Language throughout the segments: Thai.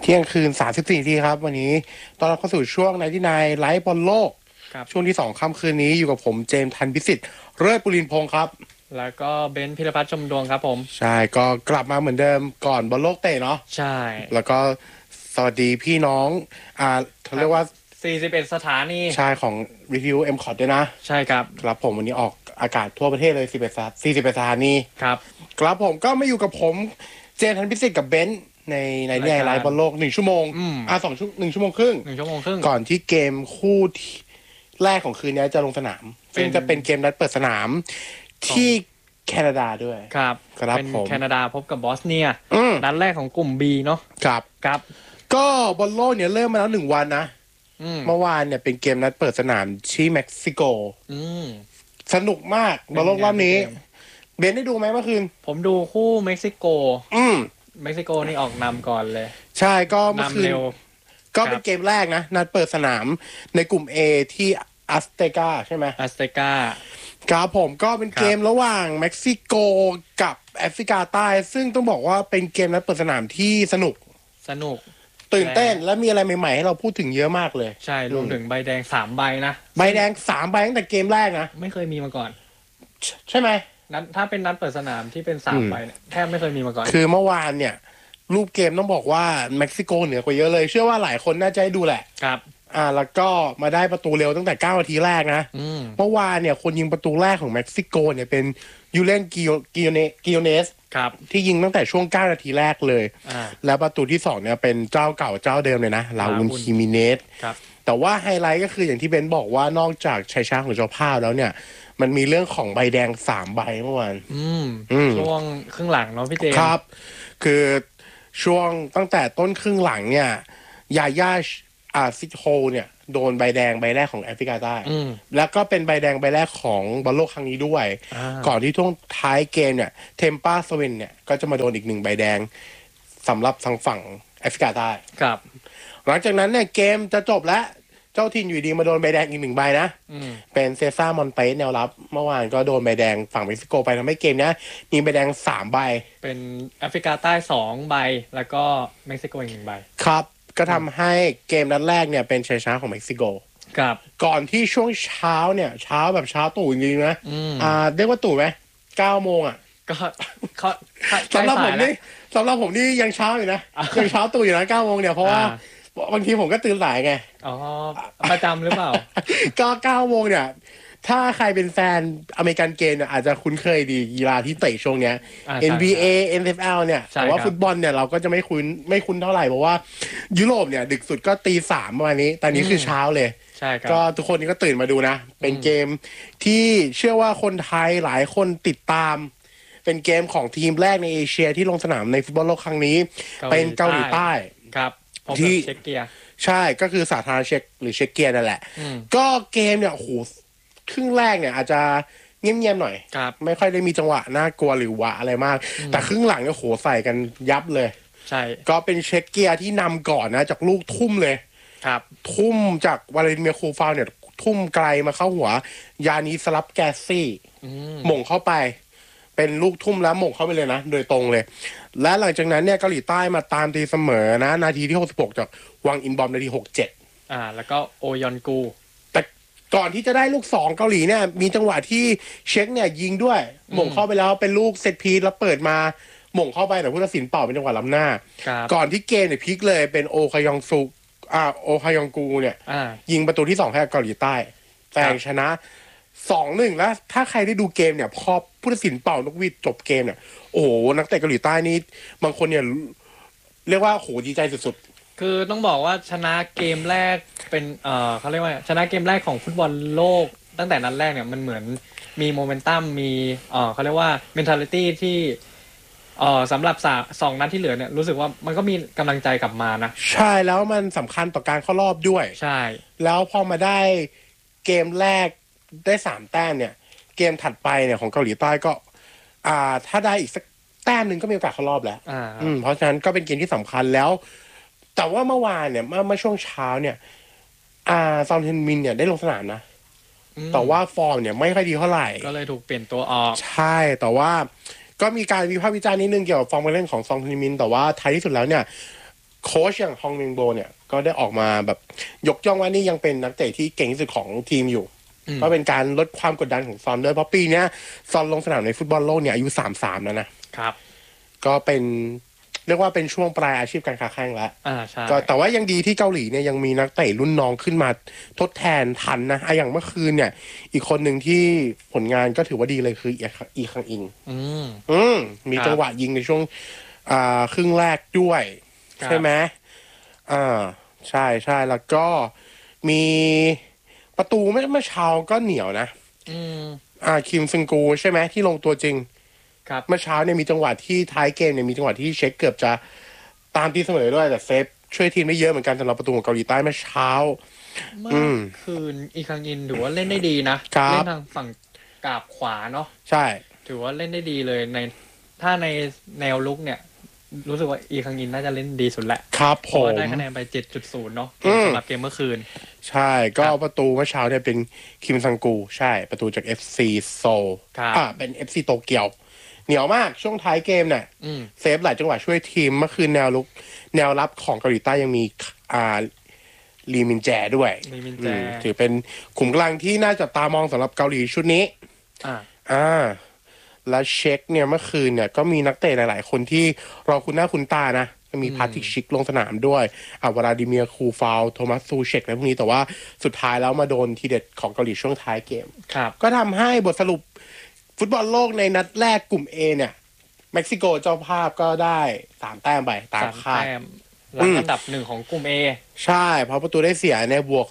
เที่ยงคืน34นาทีครับวันนี้ตอนรับเข้าสู่ช่วง99ไลฟ์บอลโลกช่วงที่2ค่ำคืนนี้อยู่กับผมเจมส์ทันพิสิทธิ์เลิศปุรินทร์พงศ์ครับแล้วก็เบนซ์พิรพัฒน์ชมดวงครับผมใช่ก็กลับมาเหมือนเดิมก่อนบอลโลกเตะเนาะใช่แล้วก็สวัสดีพี่น้องเขาเรียกว่า 41สถานีใช่ของรีวิว MCOT ด้วยนะใช่ครับครับผมวันนี้ออกอากาศทั่วประเทศเลย41สถานีครับครับผมก็มาอยู่กับผมเจมส์ทันพิสิทธิ์กับเบนซ์ในไลฟ์บอลโลก1ชั่วโมง1 ชั่วโมงครึ่งก่อนที่เกมคู่แรกของคืนนี้จะลงสนามซึ่งจะเป็นเกมนัดเปิดสนามที่แคนาดาด้วยครับเป็นแคนาดาพบกับบอสเนียนัดแรกของกลุ่ม B เนาะครับก็บอลโลกเนี่ยเริ่มมาแล้ว1วันนะเมื่อวานเนี่ยเป็นเกมนัดเปิดสนามที่เม็กซิโกสนุกมากบอลโลกรอบนี้เบนได้ดูไหมเมื่อคืนผมดูคู่เม็กซิโกเม็กซิโกนี่ออกนำก่อนเลยใช่ก็เมื่อคืนก็เป็นเกมแรกนะนัดเปิดสนามในกลุ่ม A ที่อัสเตกาใช่ไหมอัสเตกาครับผมก็เป็นเกมระหว่างเม็กซิโกกับแอฟริกาใต้ซึ่งต้องบอกว่าเป็นเกมนัดเปิดสนามที่สนุกตื่นเต้นและมีอะไรใหม่ๆให้เราพูดถึงเยอะมากเลยใช่รวมถึงใบแดง3ใบนะใบแดง3ใบตั้งแต่เกมแรกนะไม่เคยมีมาก่อนใช่ไหมนัดถ้าเป็นนัดเปิดสนามที่เป็น3ใบเนี่ยแทบไม่เคยมีมาก่อนคือเมื่อวานเนี่ยรูปเกมต้องบอกว่าเม็กซิโกเหนือกว่าเยอะเลยเชื่อว่าหลายคนน่าจะได้ดูแหละครับแล้วก็มาได้ประตูเร็วตั้งแต่9นาทีแรกนะเมื่อวานเนี่ยคนยิงประตูแรกของเม็กซิโกเนี่ยเป็นยูเลนกิโอเนสที่ยิงตั้งแต่ช่วง9นาทีแรกเลยแล้วประตูที่2เนี่ยเป็นเจ้าเก่าเจ้าเดิมเลยนะลาอุนคิมิเนสแต่ว่าไฮไลท์ก็คืออย่างที่เบนบอกว่านอกจากชัยชนะของเจ้าภาพแล้วเนี่ยมันมีเรื่องของใบแดง3ใบเมื่อวานช่วงครึ่งหลังเนาะพี่เจครับคือช่วงตั้งแต่ต้นครึ่งหลังเนี่ยยาย่าซิโฮเนี่ยโดนใบแดงใบแรกของแอฟริกาใต้แล้วก็เป็นใบแดงใบแรกของบอลโลกครั้งนี้ด้วยก่อนที่ช่วงท้ายเกมเนี่ยเทมป้าสเวนเนี่ยก็จะมาโดนอีก1ใบแดงสำหรับทางฝั่งแอฟริกาใต้ครับหลังจากนั้นเนี่ยเกมจะจบแล้วเจ้าถิ่นอยู่ดีมาโดนใบแดงอีก1ใบนะเป็นเซซ่ามอนเตสแนวรับเมื่อวานก็โดนใบแดงฝั่งเม็กซิโกไปทำให้เกมนี้มีใบแดง3ใบเป็นแอฟริกาใต้2ใบแล้วก็เม็กซิโกอีก1ใบครับก็ทำให้เกมนัดแรกเนี่ยเป็นชัยชนะของเม็กซิโกครับก่อนที่ช่วงเช้าเนี่ยเช้าแบบเช้าตู่จริงๆนะเรียกว่าตู่ไหม9 โมงก็สำหรับผมนี่ยังเช้าอยู่นะยังเช้าตู่อยู่นะ9 โมงเนี่ยเพราะว่าบางทีผมก็ตื่นสายไงประจำหรือเปล่าก็9 โมงเนี่ยถ้าใครเป็นแฟนอเมริกันเกมเนี่ยอาจจะคุ้นเคยดีกีฬาที่เตะช่วงเนี้ย NBA NFL เนี่ยแต่ว่าฟุตบอลเนี่ยเราก็จะไม่คุ้นเท่าไหร่เพราะว่ายุโรปเนี่ยดึกสุดก็ตี 3ประมาณนี้ตอนนี้คือเช้าเลยใช่ครับก็ทุกคนนี่ก็ตื่นมาดูนะเป็นเกมที่เชื่อว่าคนไทยหลายคนติดตามเป็นเกมของทีมแรกในเอเชียที่ลงสนามในฟุตบอลโลกครั้งนี้เป็นเกาหลีใต้ครับที่เช็กเกียใช่ก็คือสาธารณเช็กหรือเช็กเกียนั่นแหละก็เกมเนี่ยโอ้โหครึ่งแรกเนี่ยอาจจะเงียบๆหน่อยไม่ค่อยได้มีจังหวะน่ากลัวหรือหวะอะไรมากแต่ครึ่งหลังเนี่ยโหใส่กันยับเลยใช่ก็เป็นเช็กเกียที่นำก่อนนะจากลูกทุ่มเลยครับทุ่มจากวาเลนเมียคูฟาวเนี่ยทุ่มไกลมาเข้าหัวยานีสลับแกซี่หม่งเข้าไปเป็นลูกทุ่มแล้วหม่งเข้าไปเลยนะโดยตรงเลยและหลังจากนั้นเนี่ยเกาหลีใต้มาตามตีเสมอนะนาทีที่66จากวังอินบอมนาที67 แล้วก็โอยอนกูแต่ก่อนที่จะได้ลูก2เกาหลีเนี่ยมีจังหวะที่เช็คเนี่ยยิงด้วยหม่งเข้าไปแล้วเป็นลูกเซตพีซแล้วเปิดมาหม่งเข้าไปแต่ผู้ตัดสินเป่าเป็นจังหวะล้ำหน้าก่อนที่เกมเนี่ยพลิกเลยเป็นโอคยองกูเนี่ยยิงประตูที่2ให้เกาหลีใต้แซงชนะ2-1แล้วถ้าใครได้ดูเกมเนี่ยพอผู้ตัดสินเป่านกหวีดจบเกมเนี่ยโอ้โหนักเตะเกาหลีใต้นี่บางคนเนี่ยเรียกว่าโหดีใจสุดๆคือต้องบอกว่าชนะเกมแรกเป็นเขาเรียกว่าชนะเกมแรกของฟุตบอลโลกตั้งแต่นัดแรกเนี่ยมันเหมือนมีโมเมนตัมมีเขาเรียกว่าเมนทาลิตี้ที่สำหรับ2นัดที่เหลือเนี่ยรู้สึกว่ามันก็มีกำลังใจกลับมานะใช่แล้วมันสำคัญต่อการเข้ารอบด้วยใช่แล้วพอมาได้เกมแรกได้3แต้มเนี่ยเกมถัดไปเนี่ยของเกาหลีใต้ก็ถ้าได้อีกสักแต้มนึงก็มีโอกาสเข้ารอบแล้วเพราะฉะนั้นก็เป็นเกมที่สำคัญแล้วแต่ว่าเมื่อวานเนี่ยเมื่อช่วงเช้าเนี่ยซองเทนมินเนี่ยได้ลงสนามนะแต่ว่าฟอร์มเนี่ยไม่ค่อยดีเท่าไหร่ก็เลยถูกเปลี่ยนตัวออกใช่แต่ว่าก็มีการวิพากษ์วิจารณ์นิดนึงเกี่ยวกับฟอร์มการเล่นของซองเทนมินแต่ว่าท้ายที่สุดแล้วเนี่ยโค้ชอย่างฮองมินโบเนี่ยก็ได้ออกมาแบบยกย่องว่านี่ยังเป็นนักเตะที่เก่งที่สุดของทีมอยู่ก็เป็นการลดความกดดันของซอนด้วยเพราะปีนี้ซอนลงสนามในฟุตบอลโลกเนี่ยอายุ33แล้วนะครับก็เป็นเรียกว่าเป็นช่วงปลายอาชีพการค้าแข่งแล้วใช่ก็แต่ว่ายังดีที่เกาหลีเนี่ยยังมีนักเตะรุ่นน้องขึ้นมาทดแทนทันนะอย่างเมื่อคืนเนี่ยอีกคนหนึ่งที่ผลงานก็ถือว่าดีเลยคืออีคังอิงมีจังหวะยิงในช่วงครึ่งแรกด้วยใช่ไหมใช่ใช่แล้วก็มีประตูเมื่อเช้าก็เหนียวนะคิมซึงกูใช่ไหมที่ลงตัวจริงเมื่อเช้าเนี่ยมีจังหวะที่ท้ายเกมเนี่ยมีจังหวะที่เช็คเกือบจะตามตีเสมอด้วยแต่เซฟช่วยทีมได้เยอะเหมือนกันสำหรับประตูของเกาหลีใต้เมื่อเช้าเมื่อคืนอีคังอินถือว่าเล่นได้ดีนะเล่นทางฝั่งกาบขวาเนาะใช่ถือว่าเล่นได้ดีเลยถ้าในแนวลุกเนี่ยรู้สึกว่าอีคังอินน่าจะเล่นดีสุดแหละครับผมได้คะแนนไป 7.0 เนาะสำหรับเกมเมื่อคืนใช่ก็ประตูเมื่อเช้าเนี่ยเป็นคิมซังกูใช่ประตูจาก FC โซลเป็น FC โตเกียวเหนียวมากช่วงท้ายเกมเนี่ยเซฟหลายจังหวะช่วยทีมเมื่อคืนแนวรับของเกาหลีใต้ยังมีลีมินแจด้วยถือเป็นขุมกำลังที่น่าจับตามองสำหรับเกาหลีชุดนี้และเช็คเนี่ยเมื่อคืนเนี่ยก็มีนักเตะหลายๆคนที่เราคุ้นหน้าคุ้นตานะมีพาทิกชิกลงสนามด้วยวลาดิเมียร์คูฟาวโทมัสซูเชกอะไรพวกนี้แต่ว่าสุดท้ายแล้วมาโดนทีเด็ดของเกาหลีช่วงท้ายเกมก็ทำให้บทสรุปฟุตบอลโลกในนัดแรกกลุ่ม A เนี่ยเม็กซิโกเจ้าภาพก็ได้3 แต้มไปตามคาดหลังอันดับ1ของกลุ่ม A ใช่เพราะประตูได้เสียในบวก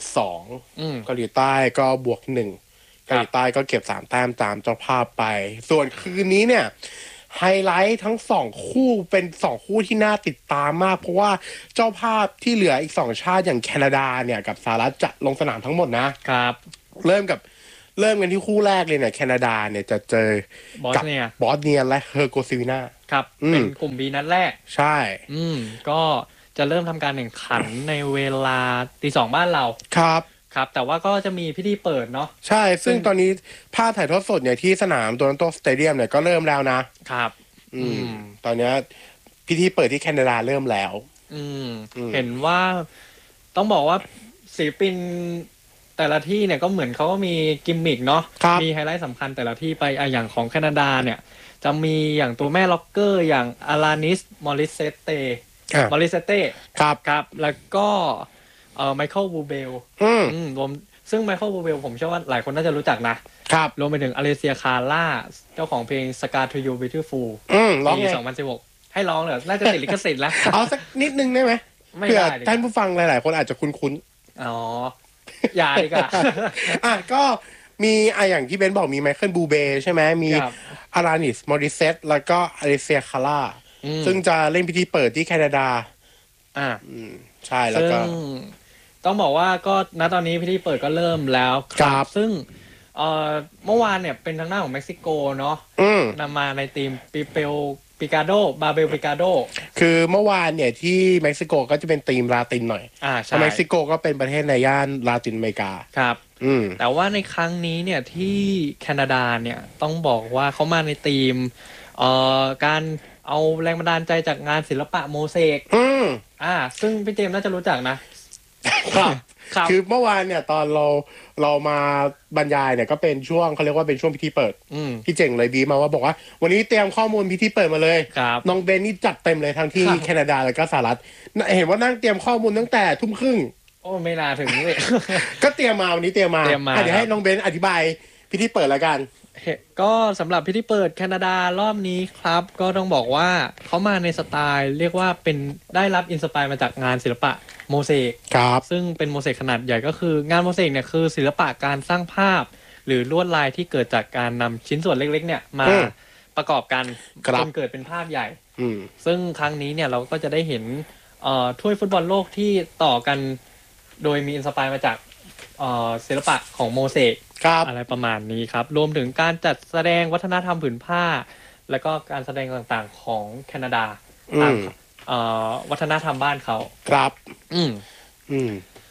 2เกาหลีใต้ก็บวก1เกาหลีใต้ก็เก็บ3 แต้มตามเจ้าภาพไปส่วนคืนนี้เนี่ยไฮไลท์ทั้ง2คู่เป็น2คู่ที่น่าติดตามมากเพราะว่าเจ้าภาพที่เหลืออีก2ชาติอย่างแคนาดาเนี่ยกับสหรัฐจะลงสนามทั้งหมดนะครับเริ่มกันที่คู่แรกเลยเนี่ยแคนาดาเนี่ยจะเจอบอสเนียและเฮอร์โกซิวินาครับเป็นกลุ่ม B นัดแรกใช่ก็จะเริ่มทำการแข่งขันในเวลา 2:00 บ้านเราครับแต่ว่าก็จะมีพิธีเปิดเนาะใช่ซึ่งตอนนี้ภาพถ่ายทอดสดเนี่ยที่สนามโตรอนโตสเตเดียมเนี่ยก็เริ่มแล้วนะครับตอนนี้พิธีเปิดที่แคนาดาเริ่มแล้วเห็นว่าต้องบอกว่าศิลปินแต่ละที่เนี่ยก็เหมือนเขาก็มีกิมมิกเนาะมีไฮไลท์สำคัญแต่ละที่ไปอย่างของแคนาดาเนี่ยจะมีอย่างตัวแม่ล็อกเกอร์อย่างอารานิสมอริเซเต้ครับแล้วก็ไมเคิลบูเบลรวมซึ่งไมเคิลบูเบลผมเชื่อว่าหลายคนน่าจะรู้จักนะครับรวมไปถึงอเลเซียคาร่าเจ้าของเพลง Scar to You Beautiful ปี 2016ให้ร้องเลยน่าจะติดลิขสิทธิ์แล้วเอาสักนิดนึงได้ไหมเพื่อท่านผู้ฟังหลายๆคนอาจจะคุ้นอย่าดีกว่าก็มีอย่างที่เบนบอกมีไมเคิลบูเบใช่ไหมมีอารานิสมอริเซตแล้วก็อเลเซียคาร่าซึ่งจะเล่นพิธีเปิดที่แคนาดาใช่แล้วก็ต้องบอกว่าก็ณตอนนี้พิธีเปิดก็เริ่มแล้วครับซึ่งเมื่อวานเนี่ยเป็นทางหน้าของเม็กซิโกเนาะนำมาในทีมปิกาโดบาเบลปิกาโดคือเมื่อวานเนี่ยที่เม็กซิโกก็จะเป็นทีมลาตินหน่อยเพราะเม็กซิโกก็เป็นประเทศในย่านลาตินอเมริกาครับแต่ว่าในครั้งนี้เนี่ยที่แคนาดาเนี่ยต้องบอกว่าเขามาในทีมการเอาแรงบันดาลใจจากงานศิลปะโมเสกซึ่งพี่เจมส์น่าจะรู้จักนะครับคือเมื่อวานเนี่ยตอนเรามาบรรยายเนี่ยก็เป็นช่วงเขาเรียกว่าเป็นช่วงพิธีเปิดพี่เจ๋งเลยบีมาว่าบอกว่าวันนี้เตรียมข้อมูลพิธีเปิดมาเลยน้องเบนนี่จัดเต็มเลยทั้งที่แคนาดาแล้วก็สหรัฐเห็นว่านั่งเตรียมข้อมูลตั้งแต่ 20:30 โอ้ไม่น่าถึงเลยก็เตรียมมาวันนี้เตรียมมาเดี๋ยวให้น้องเบนอธิบายพิธีเปิดแล้วกันก็สำหรับพิธีเปิดแคนาดารอบนี้ครับก็ต้องบอกว่าเขามาในสไตล์เรียกว่าเป็นได้รับอินสไปร์มาจากงานศิลปะโมเสกซึ่งเป็นโมเสกขนาดใหญ่ก็คืองานโมเสกเนี่ยคือศิลปะการสร้างภาพหรือลวดลายที่เกิดจากการนำชิ้นส่วนเล็กๆเนี่ยมาประกอบกันจนเกิดเป็นภาพใหญ่ซึ่งครั้งนี้เนี่ยเราก็จะได้เห็นถ้วยฟุตบอลโลกที่ต่อกันโดยมีอินสไปร์มาจากศิลปะของโมเสกอะไรประมาณนี้ครับรวมถึงการจัดแสดงวัฒนธรรมผืนผ้าแล้วก็การแสดงต่างๆของแคนาดาตามวัฒนธรรมบ้านเขาครับ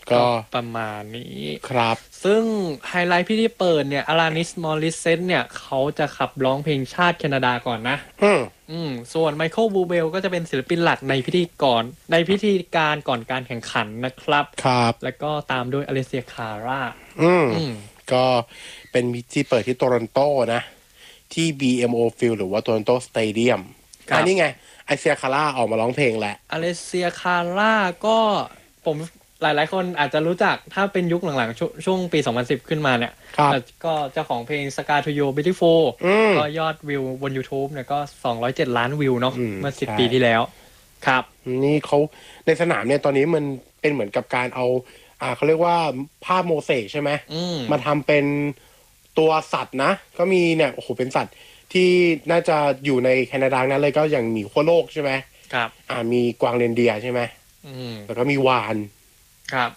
ก็ประมาณนี้ครับซึ่งไฮไลท์พิธีเปิดเนี่ยอารานิสมอริเซนเนี่ยเขาจะขับร้องเพลงชาติแคนาดาก่อนนะส่วนไมเคิลบูเบลก็จะเป็นศิลปินหลักในพิธีการก่อนการแข่งขันนะครับครับแล้วก็ตามด้วยอเลเซียคาร่าก็เป็นพิธีเปิดที่โตรอนโตนะที่ BMO Field หรือว่าโตรอนโตสเตเดียมอันนี้ไงไอเซียคาร่าออกมาร้องเพลงแหละอเลเซียคาร่าก็ผมหลายๆคนอาจจะรู้จักถ้าเป็นยุคหลังๆช่วงปี2010ขึ้นมาเนี่ยก็เจ้าของเพลง Scar to You Beautiful ก็ยอดวิวบน YouTube เนี่ยก็207ล้านวิวเนาะเมื่อ10ปีที่แล้วครับนี่เขาในสนามเนี่ยตอนนี้มันเป็นเหมือนกับการเอาเขาเรียกว่าภาพโมเสกใช่ไหมมาทำเป็นตัวสัตว์นะก็มีเนี่ยโอ้โหเป็นสัตว์ที่น่าจะอยู่ในแคนาดานั้นเลยก็อย่างหมีขั้วโลกใช่ไหมครับมีกวางเรนเดียร์ใช่ไหมแล้วก็มีวานครับ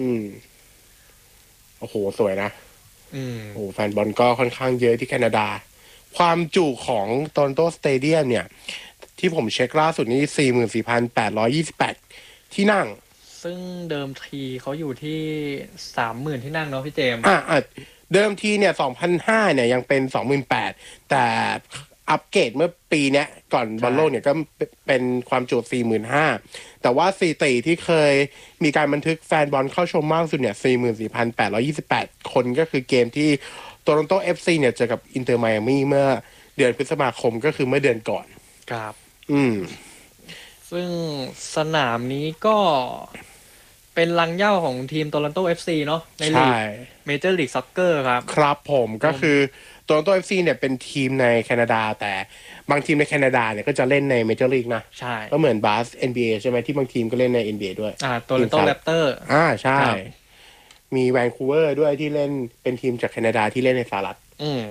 โอ้โหสวยนะโอ้แฟนบอลก็ค่อนข้างเยอะที่แคนาดาความจุของโตรอนโตสเตเดียมเนี่ยที่ผมเช็คล่าสุดนี้ 44,828 ที่นั่งซึ่งเดิมทีเขาอยู่ที่ 30,000 ที่นั่งเนาะพี่เจมส์เดิมทีเนี่ย 2005 เนี่ยยังเป็น 28,000 แต่อัปเกรดเมื่อปีเนี้ยก่อนบอลโลกเนี่ยก็เป็นความจุ 45,000 แต่ว่าสถิติที่เคยมีการบันทึกแฟนบอลเข้าชมมากสุดเนี่ย 44,828 คนก็คือเกมที่โตรอนโต FC เนี่ยเจอกับอินเตอร์ไมอามี่เมื่อเดือนพฤษภาคมก็คือเมื่อเดือนก่อนครับซึ่งสนามนี้ก็เป็นรังเหย้าของทีมโตรอนโต FC เนาะในลีกเมเจอร์ลีกซ็อกเกอร์ครับครับผมก็คือโตรอนโต FC เนี่ยเป็นทีมในแคนาดาแต่บางทีมในแคนาดาเนี่ยก็จะเล่นในเมเจอร์ลีกนะใช่ก็เหมือนบาส NBA ใช่ไหมที่บางทีมก็เล่นใน NBA ด้วยโตรอนโตแรปเตอร์ใช่มีแวนคูเวอร์ด้วยที่เล่นเป็นทีมจากแคนาดาที่เล่นในสหรัฐ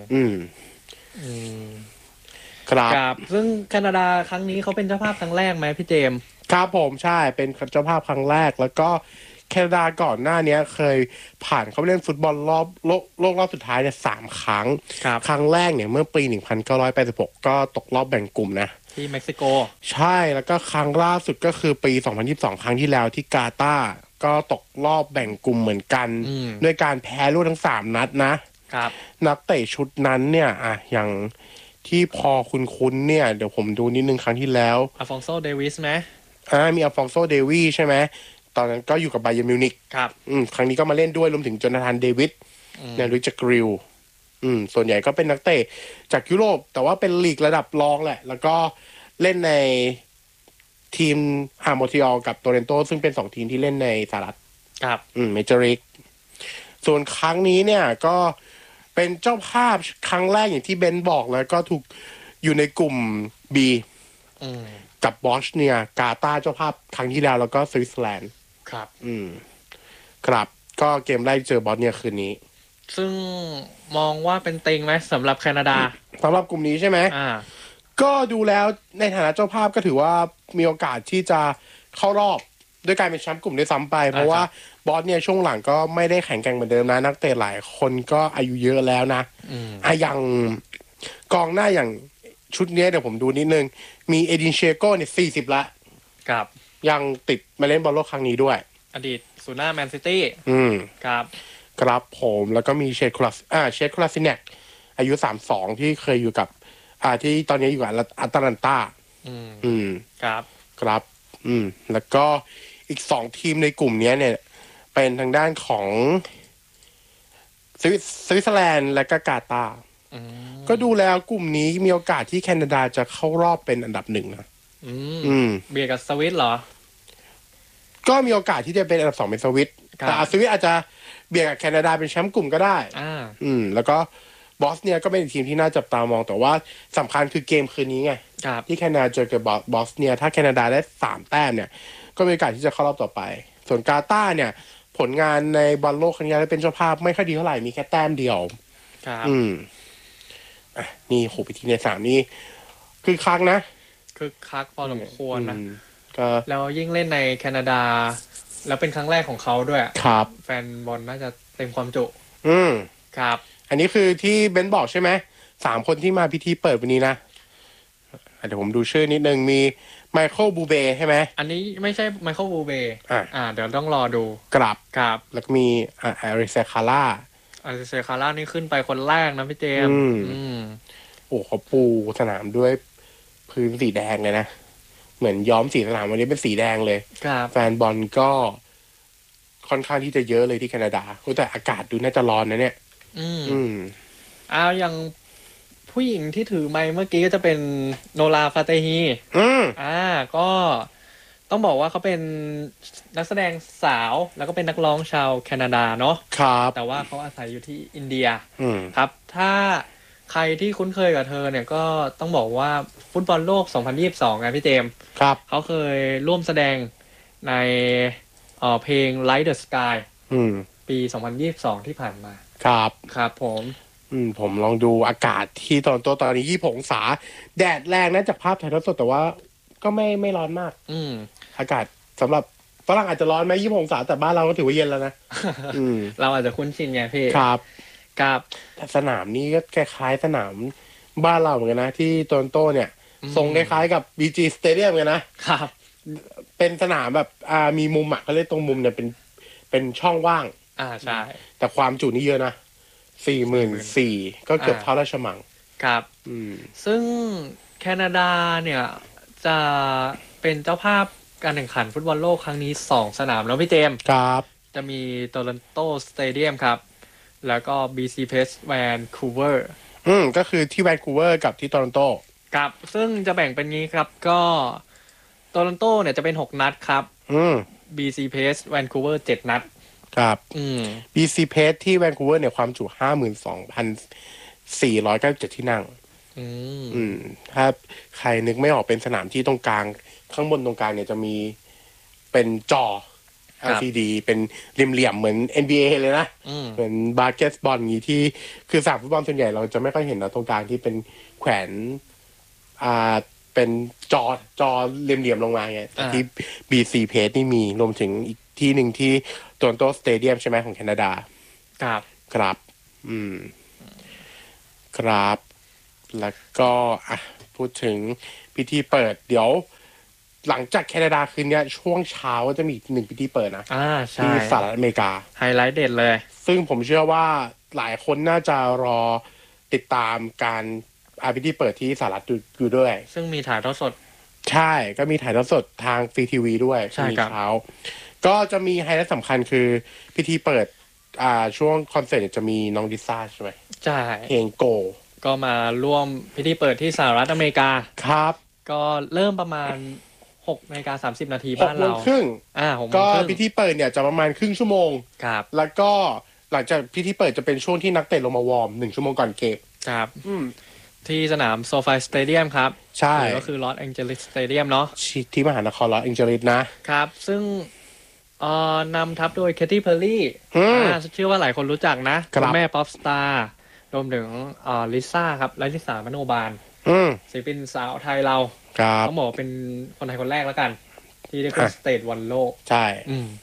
ครับซึ่งแคนาดาครั้งนี้เขาเป็นเจ้าภาพครั้งแรกไหมพี่เจมส์ครับผมใช่เป็นเจ้าภาพครั้งแรกแล้วก็แคนาดาก่อนหน้านี้เคยผ่านเข้าไปเล่นฟุตบอลรอบโลกรอบสุดท้ายเนี่ย3 ครั้งครั้งแรกเนี่ยเมื่อปี 1986 ก็ตกรอบแบ่งกลุ่มนะที่เม็กซิโกใช่แล้วก็ครั้งล่าสุดก็คือปี 2022 ครั้งที่แล้วที่กาตาร์ก็ตกรอบแบ่งกลุ่มเหมือนกันด้วยการแพ้รวดทั้ง3 นัดนะครับนักเตะชุดนั้นเนี่ยอย่างที่พอคุ้นๆเนี่ยเดี๋ยวผมดูนิดนึงครั้งที่แล้วอัลฟองโซเดวิสไหมมีอัลฟองโซเดวีใช่ไหมตอนนั้นก็อยู่กับไบเยิร์นมิวนิกครับครั้งนี้ก็มาเล่นด้วยรวมถึงโจนาธานเดวิดเนี่ยริชาร์ดกริลส่วนใหญ่ก็เป็นนักเตะจากยุโรปแต่ว่าเป็นลีกระดับรองแหละแล้วก็เล่นในทีมมอนทรีออลกับโตรอนโตซึ่งเป็น2 ทีมที่เล่นในสหรัฐครับเมเจอร์ลีกส่วนครั้งนี้เนี่ยก็เป็นเจ้าภาพครั้งแรกอย่างที่เบนบอกแล้วก็ถูกอยู่ในกลุ่ม B กับบอสเนียกาตาร์เจ้าภาพครั้งที่แล้วแล้วก็สวิตเซอร์แลนด์ครับครับก็เกมแรกเจอบอสเนียคืนนี้ซึ่งมองว่าเป็นเต็งไหมสำหรับแคนาดาสำหรับกลุ่มนี้ใช่ไหมก็ดูแล้วในฐานะเจ้าภาพก็ถือว่ามีโอกาสที่จะเข้ารอบด้วยการเป็นแชมป์กลุ่มด้วยซ้ำไปเพราะว่าบอสเนี่ยช่วงหลังก็ไม่ได้แข็งแกร่งเหมือนเดิมนะนักเตะหลายคนก็อายุเยอะแล้วนะอย่างกองหน้าอย่างชุดนี้เดี๋ยวผมดูนิดนึงมีเอดินเชโก้เนี่ย40ละครับยังติดมาเล่นบอลโลกครั้งนี้ด้วยอดีตศูนย์หน้าแมนซิตี้ครับครับผมแล้วก็มีเชคคลาซิเนกอายุ32ที่เคยอยู่กับที่ตอนนี้อยู่กับอัตแลนตาครับครับแล้วก็อีก2 ทีมในกลุ่มนี้เนี่ยเป็นทางด้านของสวิตเซอร์แลนด์และก็กาตาร์ก็ดูแล้วกลุ่มนี้มีโอกาสที่แคนาดาจะเข้ารอบเป็นอันดับ1นะเบียดกับสวิตเหรอก็มีโอกาสที่จะเป็นอันดับ2เป็นสวิตแต่สวิตอาจจะเบียดกับแคนาดาเป็นแชมป์กลุ่มก็ได้แล้วก็บอสเนียก็เป็นทีมที่น่าจับตามองแต่ว่าสำคัญคือเกมคืนนี้ไงที่แคนาดาเจอกับบอสเนียถ้าแคนาดาได้3 แต้มเนี่ยก็มีโอกาสที่จะเข้ารอบต่อไปส่วนกาตาร์เนี่ยผลงานในบอลโลกครั้งนี้เป็นเจ้าภาพไม่ค่อยดีเท่าไหร่มีแค่แต้มเดียวนี่โหไปทีใน3นี่คือคักนะคือคักพอสมควรนะแล้วยิ่งเล่นในแคนาดาแล้วเป็นครั้งแรกของเขาด้วยครับแฟนบอลน่าจะเต็มความจุครับอันนี้คือที่เบนบอกใช่ไหม3 คนที่มาพิธีเปิดวันนี้นะเดี๋ยวผมดูชื่อนิดนึงมีไมเคิลบูเบใช่ไหมอันนี้ไม่ใช่ไมเคิลบูเบเดี๋ยวต้องรอดูกลับครับแล้วก็มีอาริเซคาร่าเซคาร่านี่ขึ้นไปคนแรกนะพี่เจมโอ้เขาปูสนามด้วยพื้นสีแดงเลยนะเหมือนย้อมสีสนามวันนี้เป็นสีแดงเลยแฟนบอลก็ค่อนข้างที่จะเยอะเลยที่แคนาดาแต่อากาศดูน่าจะร้อนนะเนี่ยอย่างผู้หญิงที่ถือไมค์เมื่อกี้ก็จะเป็นโนราฟาเตฮีก็ต้องบอกว่าเขาเป็นนักแสดงสาวแล้วก็เป็นนักร้องชาวแคนาดาเนาะครับแต่ว่าเขาอาศัยอยู่ที่อินเดียครับถ้าใครที่คุ้นเคยกับเธอเนี่ยก็ต้องบอกว่าฟุตบอลโลก 2022 ไงพี่เจมครับเขาเคยร่วมแสดงในเพลง Light the Sky ปี 2022 ที่ผ่านมาครับผมลองดูอากาศที่ตอนนี้26 องศาแดดแรงนะจากภาพถ่ายทอดสดแต่ว่าก็ไม่ร้อนมากอากาศสำหรับฝรั่งอาจจะร้อนไหม26 องศาแต่บ้านเราก็ถือว่าเย็นแล้วนะเราอาจจะคุ้นชินไงพี่ครับแต่สนามนี้ก็คล้ายๆสนามบ้านเราเหมือนกันนะที่โตรอนโตเนี่ยทรงคล้ายๆกับ BG Stadium เหมือนกันนะครับเป็นสนามแบบมีมุมเขาเรียกตรงมุมเนี่ยเป็นช่องว่างใช่แต่ความจุนี่เยอะนะ44,000ก็เกือบเท่าราชมังครับซึ่งแคนาดาเนี่ยจะเป็นเจ้าภาพการแข่งขันฟุตบอลโลกครั้งนี้2 สนามแล้วพี่เจมครับจะมีโตรอนโตสเตเดียมครับแล้วก็ BC Place Vancouver ก็คือที่แวนคูเวอร์กับที่โตรอนโตครับซึ่งจะแบ่งเป็นงี้ครับก็โตรอนโตเนี่ยจะเป็น6 นัดครับBC Place Vancouver 7 นัดครับBC Place ที่แวนคูเวอร์เนี่ยความจุ 52,497 ที่นั่งถ้าใครนึกไม่ออกเป็นสนามที่ตรงกลางข้างบนตรงกลางเนี่ยจะมีเป็นจอ LCD เป็นเหลี่ยมๆเหมือน NBA เลยนะเหมือนบาสเกตบอลอย่างนี้ที่คือสนามฟุตบอลส่วนใหญ่เราจะไม่ค่อยเห็นนะตรงกลางที่เป็นแขวนเป็นจอเหลี่ยมๆลงมาไงแต่ที่ BC Place นี่มีรวมถึงอีกที่หนึ่งที่โตรอนโตสเตเดียมใช่ไหมของแคนาดาครับครับแล้วก็พูดถึงพิธีเปิดเดี๋ยวหลังจากแคนาดาคืนนี้ช่วงเช้าจะมีอีก1 พิธีเปิดนะใช่ที่สหรัฐอเมริกาไฮไลท์เด็ดเลยซึ่งผมเชื่อว่าหลายคนน่าจะรอติดตามการพิธีเปิดที่สหรัฐอยู่ด้วยซึ่งมีถ่ายทอดสดใช่ก็มีถ่ายทอดสดทางฟรีทีวีด้วยมีเช้าก็จะมีไฮไลท์สำคัญคือพิธีเปิดช่วงคอนเสิร์ตจะมีน้องดิซ่าใช่ไหมใช่เพลงโกก็มาร่วมพิธีเปิดที่สหรัฐอเมริกาครับก็เริ่มประมาณ6:30 นาทีบ้านเรา 6:30ก็พิธีเปิดเนี่ยจะประมาณครึ่งชั่วโมงครับแล้วก็หลังจากพิธีเปิดจะเป็นช่วงที่นักเตะลงมาวอร์ม1 ชั่วโมงก่อนเกมครับที่สนามโซฟาสเตเดียมครับใช่ก็คือลอสแองเจลิสสเตเดียมเนาะที่มหานครลอสแองเจลิสนะครับซึ่งนำทัพโดยแคทตี้เพอร์รี่เชื่อว่าหลายคนรู้จักนะแม่ป๊อปสตาร์รวมถึงลิซ่าครับลิซ่ามโนบาลศิลปินสาวไทยเราต้องบอกเป็นคนไทยคนแรกแล้วกันที่ได้ขึ้นสเตจวันโลกใช่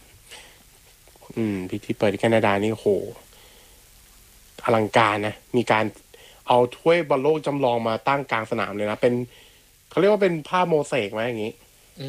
พิธีเปิดที่แคนาดานี่โหอลังการนะมีการเอาถ้วยบอลโลกจำลองมาตั้งกลางสนามเลยนะเป็นเขาเรียกว่าเป็นภาพโมเสกไหมอย่างนี้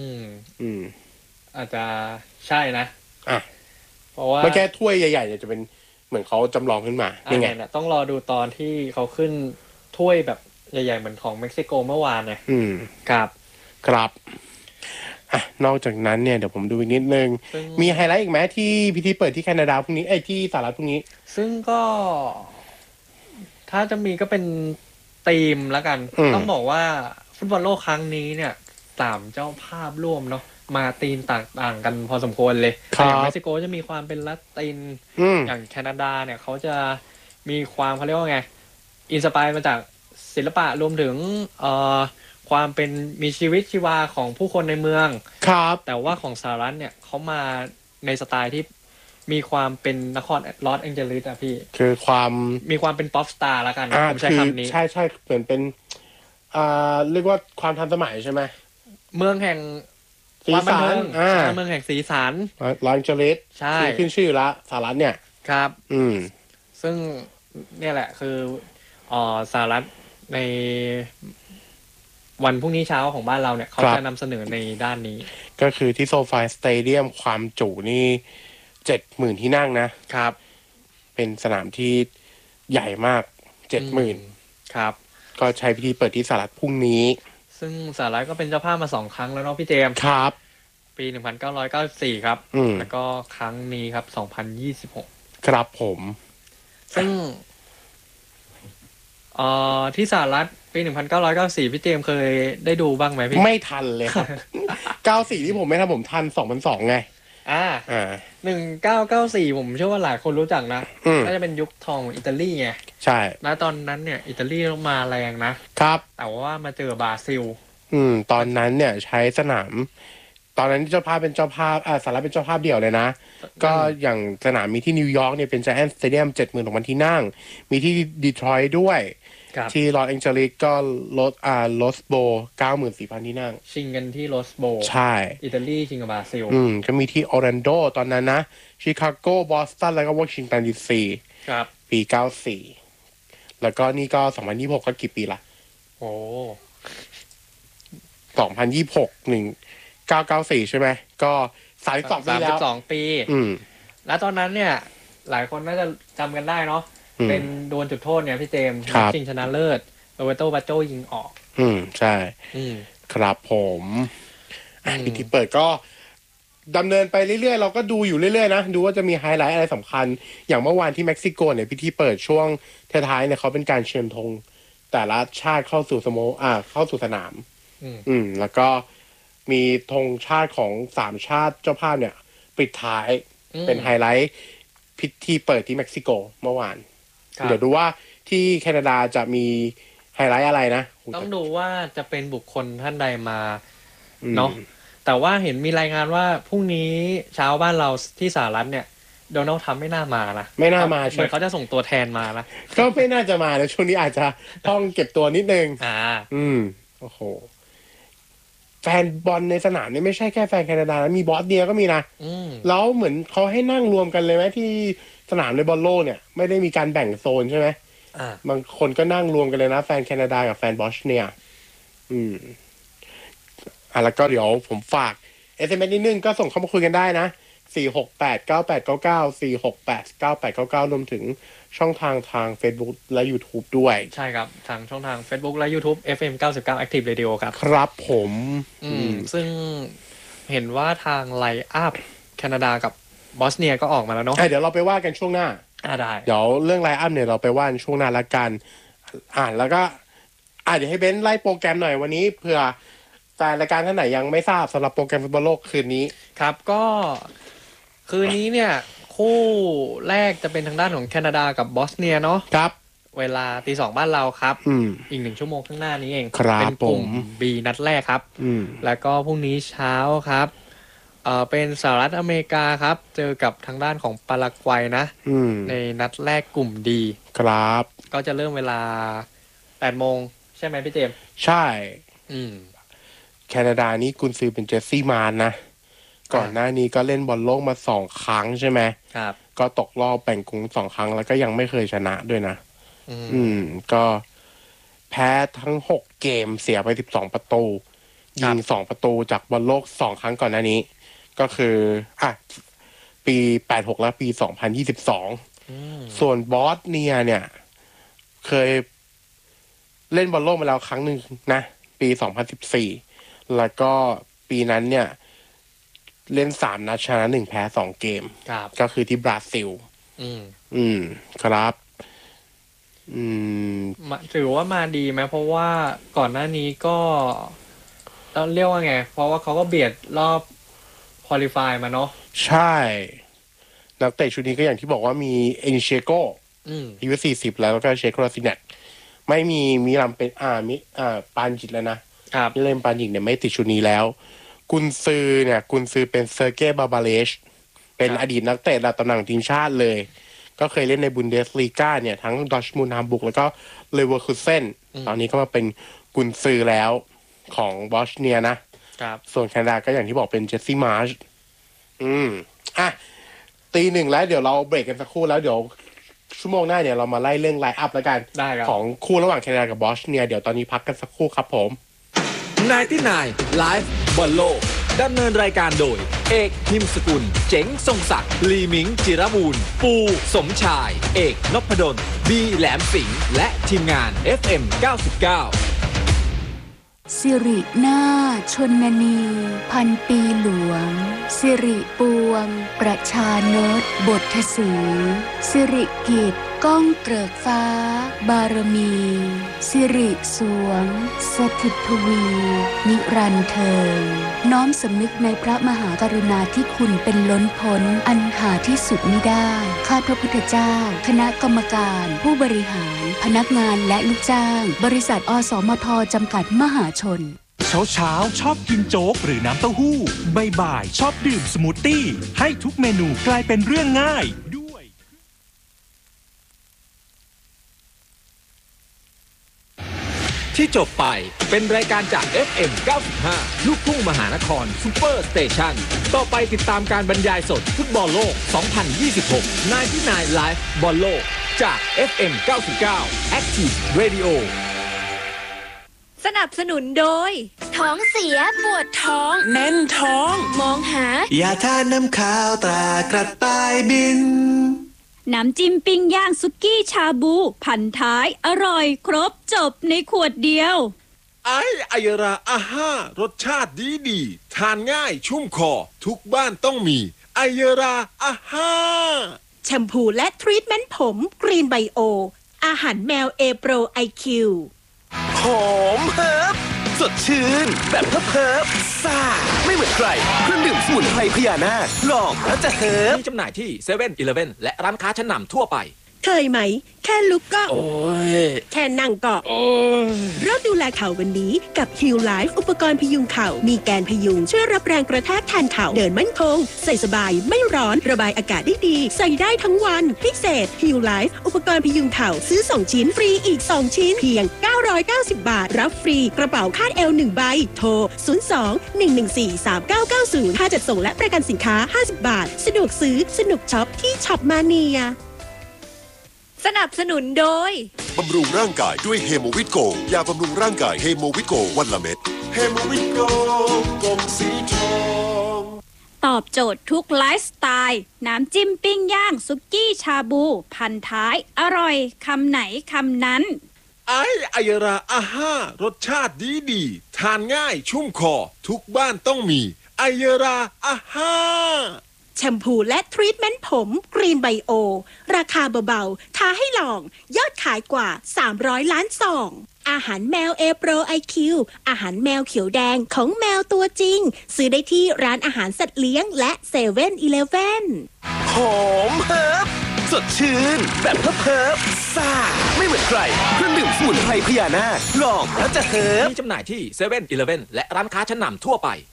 อาจจะใช่นะเพราะว่าไม่แค่ถ้วยใหญ่ๆจะเป็นเหมือนเขาจำลองขึ้นมานี่ไงต้องรอดูตอนที่เขาขึ้นถ้วยแบบใหญ่ๆเหมือนของเม็กซิโกเมื่อวานเนี่ยครับนอกจากนั้นเนี่ยเดี๋ยวผมดูอีกนิดนึงมีไฮไลท์อีกไหมที่พิธีเปิดที่แคนาดาพรุ่งนี้ที่สหรัฐพรุ่งนี้ซึ่งก็ถ้าจะมีก็เป็นธีมแล้วกันต้องบอกว่าฟุตบอลโลกครั้งนี้เนี่ย3 เจ้าภาพร่วมเนาะมาธีมต่างกันพอสมควรเลยอย่างเม็กซิโกจะมีความเป็นละตินอย่างแคนาดาเนี่ยเขาจะมีความเขาเรียกว่าไงอินสไปร์มาจากศิลปะรวมถึงความเป็นมีชีวิตชีวาของผู้คนในเมืองครับแต่ว่าของสหรัฐเนี่ยเขามาในสไตล์ที่มีความเป็นนครลอสแองเจลิสอะพี่คือความมีความเป็นป๊อปสตาร์ละกันผมใช้คำนี้ใช่เหมือนเป็นเรียกว่าความทันสมัยใช่ไหมเมืองแห่งความบันเทิงเมืองแห่งสีสันลอสแองเจลิสใช่ขึ้นชื่อละสหรัฐเนี่ยครับซึ่งเนี่ยแหละคือสหรัฐในวันพรุ่งนี้เช้าของบ้านเราเนี่ยเขาจะนำเสนอในด้านนี้ก็คือที่โซฟาสเตเดียมความจุนี่70,000ที่นั่งนะครับเป็นสนามที่ใหญ่มาก70,000 ครับก็ใช้พิธีเปิดที่สหรัฐพรุ่งนี้ซึ่งสหรัฐก็เป็นเจ้าภาพมา2 ครั้งแล้วเนาะพี่เจมส์ครับปี1994ครับแล้วก็ครั้งนี้ครับ2026 ครับผมซึ่งที่สหรัฐปี1994พี่เจมส์เคยได้ดูบ้างไหมพี่ไม่ทันเลยครับ94ที่ผมไม่ทันผมทัน2002ไง 1994ผมเชื่อว่าหลายคนรู้จักนะน่าจะเป็นยุคทองอิตาลีไงใช่แล้วตอนนั้นเนี่ยอิตาลีมาแรงนะครับแต่ว่ามาเจอบราซิลตอนนั้นเนี่ยใช้สนามตอนนั้นเจ้าภาพเป็นเจ้าภาพสหรัฐเป็นเจ้าภาพเดี่ยวเลยนะก็อย่างสนามมีที่นิวยอร์กเนี่ยเป็น Giant Stadium 70,000ที่นั่งมีที่ดีทรอยต์ด้วยที่ลอสแองเจลิสก็ลอสโบ 94,000ที่นั่งชิงกันที่ลอสโบใช่อิตาลีชิงกับบราซิลก็มีที่ออร์แลนโดตอนนั้นนะชิคาโกบอสตันแล้วก็วอชิงตันดีซีครับปี94แล้วก็นี่ก็2026ก็กี่ปีละโอ้ 2026 1994ใช่ไหมก็32ปีแล้ว 32ปีแล้วตอนนั้นเนี่ยหลายคนน่าจะจำกันได้เนาะเป็นโดนจุดโทษเนี่ยพี่เจมส์ชิงชนะเลิศโรเบโตบาโจยิงออกใช่ครับผมพิธีเปิดก็ดำเนินไปเรื่อยๆเราก็ดูอยู่เรื่อยๆนะดูว่าจะมีไฮไลท์อะไรสำคัญอย่างเมื่อวานที่เม็กซิโกเนี่ยพิธีเปิดช่วงท้ายๆเนี่ยเขาเป็นการเชิญธงแต่ละชาติเข้าสู่เข้าสู่สนามแล้วก็มีธงชาติของ3ชาติเจ้าภาพเนี่ยปิดท้ายเป็นไฮไลท์พิธีเปิดที่เม็กซิโกเมื่อวานเดี๋ยวดูว่าที่แคนาดาจะมีไฮไลท์อะไรนะต้องดูว่าจะเป็นบุคคลท่านใดมาเนาะแต่ว่าเห็นมีรายงานว่าพรุ่งนี้เช้าบ้านเราที่สหรัฐเนี่ยโดนัลด์ทรัมป์ไม่น่ามานะไม่น่ามาเหมือนเขาจะส่งตัวแทนมานะก็ไม่น่าจะมาแล้วช่วงนี้อาจจะต้องเก็บตัวนิดนึงโอ้โหแฟนบอลในสนามนี่ไม่ใช่แค่แฟนแคนาดานะมีบอสเนียก็มีนะแล้วเหมือนเขาให้นั่งรวมกันเลยไหมที่สนามในบอลโลกเนี่ยไม่ได้มีการแบ่งโซนใช่ไหมบางคนก็นั่งรวมกันเลยนะแฟนแคนาดากับแฟนบอสเนียแล้วก็เดี๋ยวผมฝาก SMS นิดนึงก็ส่งเข้ามาคุยกันได้นะ4689899 4689899รวมถึงช่องทาง Facebook และ YouTube ด้วยใช่ครับทางช่องทาง Facebook และ YouTube FM 99 Active Radio ครับครับผมซึ่งเห็นว่าทางไลน์อัพแคนาดากับบอสเนียก็ออกมาแล้วเนาะเดี๋ยวเราไปว่ากันช่วงหน้าได้เดี๋ยวเรื่องไลน์อัพเนี่ยเราไปว่ากันช่วงหน้าละกันแล้วก็เดี๋ยวให้เบนซ์ไล่โปรแกรมหน่อยวันนี้เผื่อแฟนรายการท่านไหนยังไม่ทราบสำหรับโปรแกรมฟุตบอลโลกคืนนี้ครับก็คืนนี้เนี่ยคู่แรกจะเป็นทางด้านของแคนาดากับบอสเนียเนาะครับเวลา 2:00 บ้านเราครับอีก1 ชั่วโมงข้างหน้านี้เองเป็นกลุ่ม B นัดแรกครับแล้วก็พรุ่งนี้เช้าครับเป็นสหรัฐอเมริกาครับเจอกับทางด้านของปารากวัยนะในนัดแรกกลุ่ม D ครับก็จะเริ่มเวลา 8:00 นใช่ไหมพี่เจมส์ใช่แคนาดานี่กุนซือเป็นเจสซี่มานนะก่อนหน้านี้ก็เล่นบอลโลกมา2 ครั้งใช่ไหมครับก็ตกรอบแบ่งกลุ่ม2 ครั้งแล้วก็ยังไม่เคยชนะด้วยนะก็แพ้ทั้ง6เกมเสียไป12ประตูยิง2ประตูจากบอลโลก2 ครั้งก่อนหน้านี้ก็คือปี86และปี2022ส่วนบอสเนียเนี่ยเคยเล่นบอลโลกมาแล้วครั้งหนึ่งนะปี2014แล้วก็ปีนั้นเนี่ยเล่น3 นัดชนะ1แพ้2เกมก็คือที่บราซิลครับถือว่ามาดีไหมเพราะว่าก่อนหน้านี้ก็ต้องเรียกว่าไงเพราะว่าเขาก็เบียดรอบควอลิฟายมาเนาะใช่นักเตะชุดนี้ก็อย่างที่บอกว่ามีเอนิเชโกอายุ40แล้วก็เชโกลาซิเนตไม่มีลำเป็นปานจิตแล้วนะที่เล่นปานจิตเนี่ยไม่ติดชุดนี้แล้วกุนซือเป็นเซอร์เกย์บาบาเลชเป็นอดีตนักเตะระดับตำแหน่งทีมชาติเลยก็เคยเล่นในบุนเดสลีกาเนี่ยทั้งดอร์ทมุนด์ ฮัมบูร์กแล้วก็เลเวอร์คูเซ่นตอนนี้ก็มาเป็นกุนซือแล้วของบอสเนียนะครับส่วนแคนาดาก็อย่างที่บอกเป็นเจสซี่มาร์ช1:00แล้วเดี๋ยวเราเบรกกันสักครู่แล้วเดี๋ยวชั่วโมงหน้าเนี่ยเรามาไล่เรื่องไลน์อัพแล้วกันของคู่ระหว่างแคนาดากับบอสเนียเดี๋ยวตอนนี้พักกันสักครู่ครับผม 99 Live บอลโลกดำเนินรายการโดยเอกหิมสกุลเจ๋งทรงศักดิ์ลีมิงจิรบูรณ์ปูสมชายเอกนพดลบีแหลมสิงห์และทีมงาน FM 99 สิรินาถชนนีพันปีหลวงสิริปวงประชานตบทสีสิริกิจก้องเกริกฟ้าบารมีสิริสวงสถิตทวีนิรันดร์เทิงน้อมสำนึกในพระมหากรุณาธิคุณเป็นล้นพ้นอันหาที่สุดมิได้ข้าพระพุทธเจ้าคณะกรรมการผู้บริหารพนักงานและลูกจ้างบริษัทอสมทจำกัดมหาชนเช้าชอบกินโจ๊กหรือน้ำเต้าหู้บ่ายชอบดื่มสมูทตี้ให้ทุกเมนูกลายเป็นเรื่องง่ายด้วยที่จบไปเป็นรายการจาก FM 95 ลูกทุ่งมหานครซุปเปอร์สเตชันต่อไปติดตามการบรรยายสดฟุตบอลโลก 2026 99 Live บอลโลกจาก FM 99 Active Radio สนับสนุนโดยท้องเสียปวดท้องแน่นท้องมองหายาทานน้ำข้าวตรากระต่ายบินน้ำจิ้มปิ้งย่างซุกี้ชาบูพันท้ายอร่อยครบจบในขวดเดียวไอราอาห้ารสชาติดีทานง่ายชุ่มคอทุกบ้านต้องมีไอราอาห้าแชมพูและทรีทเมนต์ผมกรีนไบโออาหารแมวเอโปรไอคิวหอมเฮิร์บสดชื่นแบบเฮิร์บซ่าไม่เหมือนใครเครื่องดื่มสมุนไพรพญานาคลองแล้วจะเฮิร์บมีจำหน่ายที่เซเว่นอีเลฟเว่นและร้านค้าชั้นนำทั่วไปเคยไหมแค่ลุกก็โอ้ยแค่นั่งก็โอ้ยเริ่มดูแลเข่าวันนี้กับ Heal Life อุปกรณ์พยุงเข่ามีแกนพยุงช่วยรับแรงกระแทกแทนเข่าเดินมั่นคงใส่สบายไม่ร้อนระบายอากาศได้ดีใส่ได้ทั้งวันพิเศษ Heal Life อุปกรณ์พยุงเข่าซื้อ2ชิ้นฟรีอีก2ชิ้นเพียง990 บาทรับฟรีกระเป๋าคาดเอว1ใบโทร02-114-3990ค่าจัดส่งและประกันสินค้า50 บาทสะดวกซื้อสนุกช็อปที่ช็อปมาเนียสนับสนุนโดยบำรุงร่างกายด้วยเฮโมวิตโกยาบำรุงร่างกายเฮโมวิตโกวันละเม็ดเฮโมวิตโกกลมสีทองตอบโจทย์ทุกไลฟ์สไตล์น้ำจิ้มปิ้งย่างซุกี้ชาบูพันท้ายอร่อยคำไหนคำนั้นไอราอาห้ารสชาติดีทานง่ายชุ่มคอทุกบ้านต้องมีไอราอาห้าแชมพูและทรีทเมนต์ผมกรีนไบโอราคาเบาๆท้าให้ลองยอดขายกว่า300ล้านซองอาหารแมวเอโปรไอคิวอาหารแมวเขียวแดงของแมวตัวจริงซื้อได้ที่ร้านอาหารสัตว์เลี้ยงและเซเว่นอีเลฟเว่นหอมเฮิร์บสดชื่นแบบเฮิร์บซ่าไม่เหมือนใครเครื่องดื่มสมุนไพรพญานาคลองแล้วจะเฮิร์บมีจำหน่ายที่เซเว่นอีเลฟเว่นและร้านค้าชั้นนำทั่วไป